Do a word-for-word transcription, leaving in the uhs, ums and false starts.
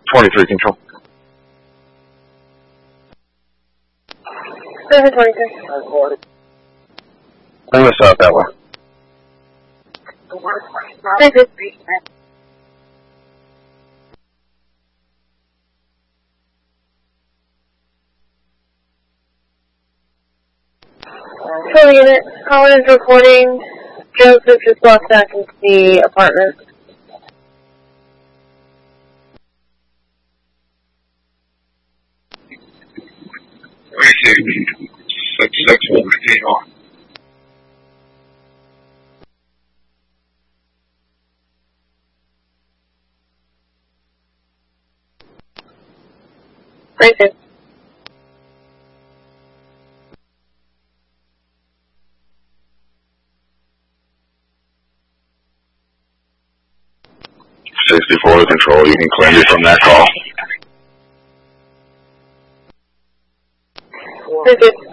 twenty-three control. Go ahead, twenty-three. Bring us out that way. Thank you. Control unit, Colin is reporting. Joseph just walked back into the apartment. Six six will repeat on. Thank you. sixty-four to control. You can claim me from that call. Thank you.